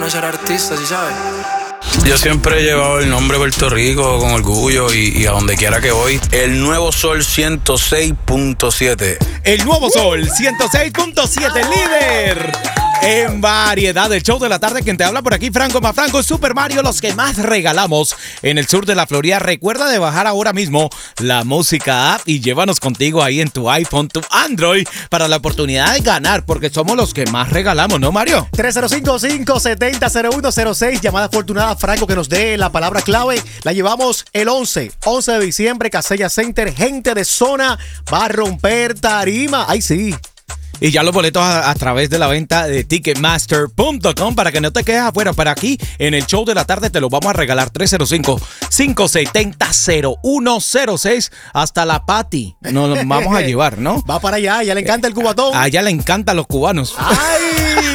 no ser artista, ¿sí sabes? Yo siempre he llevado el nombre Puerto Rico con orgullo y a donde quiera que voy. El Nuevo Sol 106.7. El Nuevo Sol 106.7, líder en variedad. El show de la tarde, quien te habla por aquí, Franco Mafranco, Super Mario, los que más regalamos en el sur de la Florida. Recuerda de bajar ahora mismo la música app y llévanos contigo ahí en tu iPhone, tu Android, para la oportunidad de ganar, porque somos los que más regalamos, ¿no, Mario? 305-570-0106, llamada afortunada, Franco, que nos dé la palabra clave. La llevamos el 11 de diciembre, Casella Center. Gente de zona va a romper tarima. ¡Ay, sí! Y ya los boletos a través de la venta de Ticketmaster.com para que no te quedes afuera. Para aquí, en el show de la tarde, te lo vamos a regalar. 305-570-0106. Hasta la Pati nos vamos a llevar, ¿no? Va para allá, ya le encanta el cubatón. A ella le encantan los cubanos. ¡Ay!